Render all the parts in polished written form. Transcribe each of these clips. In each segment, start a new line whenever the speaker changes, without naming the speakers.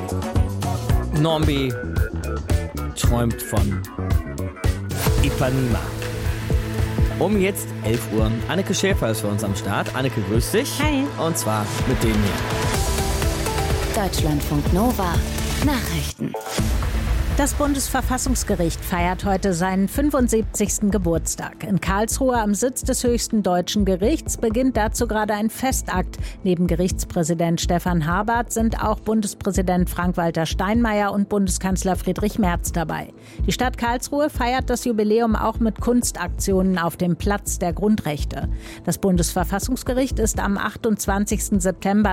Normbi träumt von Ipanema. Um jetzt 11 Uhr. Anneke Schäfer ist für uns am Start. Anneke, grüß dich.
Hi.
Und zwar mit dem hier.
Deutschlandfunk Nova Nachrichten.
Das Bundesverfassungsgericht feiert heute seinen 75. Geburtstag. In Karlsruhe am Sitz des höchsten deutschen Gerichts beginnt dazu gerade ein Festakt. Neben Gerichtspräsident Stefan Habart sind auch Bundespräsident Frank-Walter Steinmeier und Bundeskanzler Friedrich Merz dabei. Die Stadt Karlsruhe feiert das Jubiläum auch mit Kunstaktionen auf dem Platz der Grundrechte. Das Bundesverfassungsgericht ist am 28. September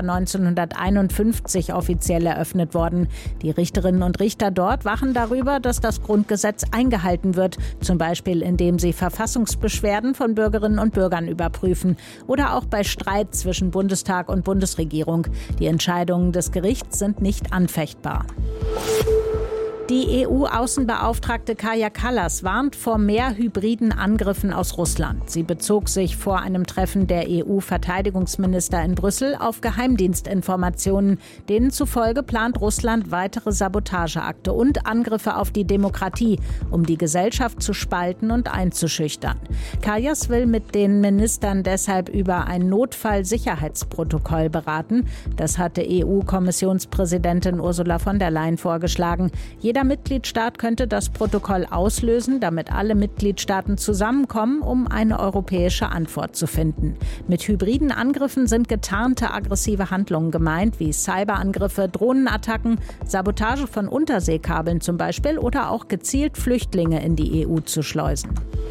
1951 offiziell eröffnet worden. Die Richterinnen und Richter dort wachen darüber, dass das Grundgesetz eingehalten wird, zum Beispiel indem sie Verfassungsbeschwerden von Bürgerinnen und Bürgern überprüfen oder auch bei Streit zwischen Bundestag und Bundesregierung. Die Entscheidungen des Gerichts sind nicht anfechtbar. Die EU-Außenbeauftragte Kaja Kallas warnt vor mehr hybriden Angriffen aus Russland. Sie bezog sich vor einem Treffen der EU-Verteidigungsminister in Brüssel auf Geheimdienstinformationen. Denen zufolge plant Russland weitere Sabotageakte und Angriffe auf die Demokratie, um die Gesellschaft zu spalten und einzuschüchtern. Kallas will mit den Ministern deshalb über ein Notfallsicherheitsprotokoll beraten. Das hatte EU-Kommissionspräsidentin Ursula von der Leyen vorgeschlagen. Jeder Mitgliedstaat könnte das Protokoll auslösen, damit alle Mitgliedstaaten zusammenkommen, um eine europäische Antwort zu finden. Mit hybriden Angriffen sind getarnte aggressive Handlungen gemeint, wie Cyberangriffe, Drohnenattacken, Sabotage von Unterseekabeln zum Beispiel oder auch gezielt Flüchtlinge in die EU zu schleusen.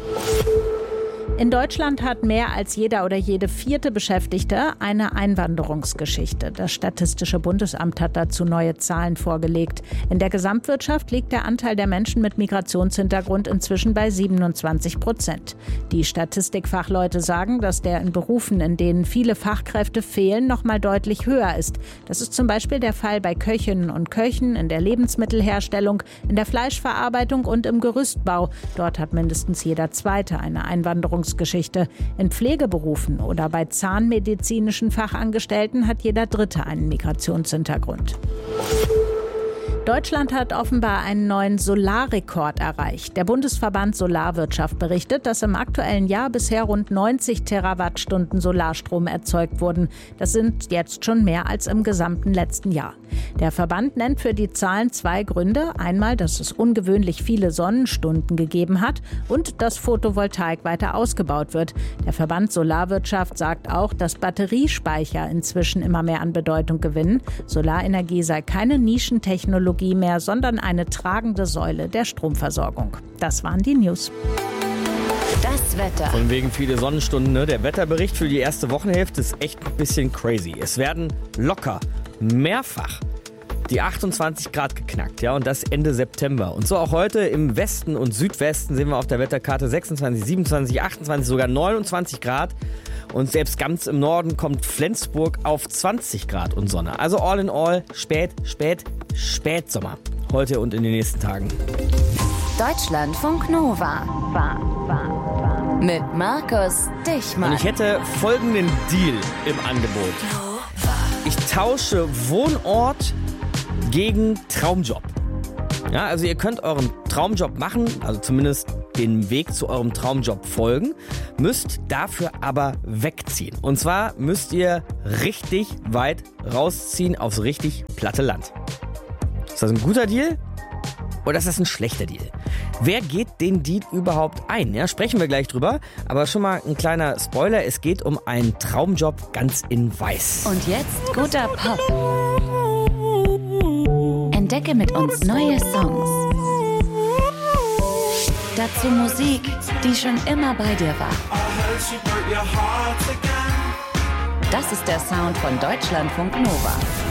In Deutschland hat mehr als jeder oder jede vierte Beschäftigte eine Einwanderungsgeschichte. Das Statistische Bundesamt hat dazu neue Zahlen vorgelegt. In der Gesamtwirtschaft liegt der Anteil der Menschen mit Migrationshintergrund inzwischen bei 27%. Die Statistikfachleute sagen, dass der in Berufen, in denen viele Fachkräfte fehlen, noch mal deutlich höher ist. Das ist zum Beispiel der Fall bei Köchinnen und Köchen, in der Lebensmittelherstellung, in der Fleischverarbeitung und im Gerüstbau. Dort hat mindestens jeder Zweite eine Einwanderungsgeschichte. In Pflegeberufen oder bei zahnmedizinischen Fachangestellten hat jeder Dritte einen Migrationshintergrund. Deutschland hat offenbar einen neuen Solarrekord erreicht. Der Bundesverband Solarwirtschaft berichtet, dass im aktuellen Jahr bisher rund 90 Terawattstunden Solarstrom erzeugt wurden. Das sind jetzt schon mehr als im gesamten letzten Jahr. Der Verband nennt für die Zahlen zwei Gründe. Einmal, dass es ungewöhnlich viele Sonnenstunden gegeben hat und dass Photovoltaik weiter ausgebaut wird. Der Verband Solarwirtschaft sagt auch, dass Batteriespeicher inzwischen immer mehr an Bedeutung gewinnen. Solarenergie sei keine Nischentechnologie mehr, sondern eine tragende Säule der Stromversorgung. Das waren die News.
Das Wetter.
Von wegen viele Sonnenstunden, ne? Der Wetterbericht für die erste Wochenhälfte ist echt ein bisschen crazy. Es werden locker mehrfach die 28 Grad geknackt, ja, und das Ende September. Und so auch heute im Westen und Südwesten sehen wir auf der Wetterkarte 26, 27, 28, sogar 29 Grad. Und selbst ganz im Norden kommt Flensburg auf 20 Grad und Sonne. Also all in all Spätsommer. Heute und in den nächsten Tagen.
Deutschlandfunk Nova. Mit Markus Dichmann.
Und ich hätte folgenden Deal im Angebot. Ich tausche Wohnort gegen Traumjob. Ja, also ihr könnt euren Traumjob machen, also zumindest den Weg zu eurem Traumjob folgen, müsst dafür aber wegziehen. Und zwar müsst ihr richtig weit rausziehen aufs richtig platte Land. Ist das ein guter Deal oder ist das ein schlechter Deal? Wer geht den Deal überhaupt ein? Ja, sprechen wir gleich drüber. Aber schon mal ein kleiner Spoiler, es geht um einen Traumjob ganz in Weiß.
Und jetzt guter Pop. Entdecke mit uns neue Songs. Dazu Musik, die schon immer bei dir war. Das ist der Sound von Deutschlandfunk Nova.